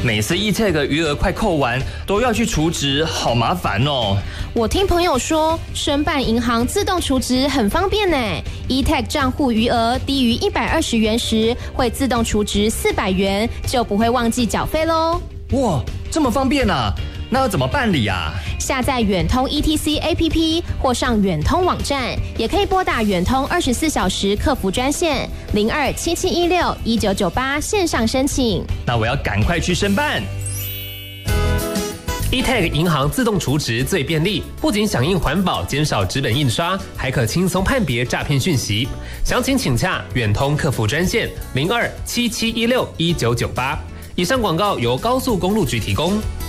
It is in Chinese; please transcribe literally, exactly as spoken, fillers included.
每次 E-Tag 余额快扣完，都要去储值，好麻烦哦。 我听朋友说，申办银行自动储值很方便呢。E-Tag 账户余额低于一百二十元时，会自动储值四百元，就不会忘记缴费喽。 哇，这么方便啊！那要怎么办理啊？ 下载远通 E T C A P P 或上远通网站，也可以拨打远通二十四小时客服专线零二七七一六一九九八线上申请。 那我要赶快去申办。 E-Tag 银行自动储值最便利，不仅响应环保，减少纸本印刷，还可轻松判别诈骗讯息。详情请洽远通客服专线零二七七一六一九九八。以上广告由高速公路局提供。